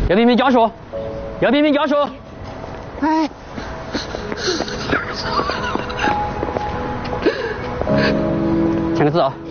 要冰冰家属，要冰冰家属。 哎， 签个字啊。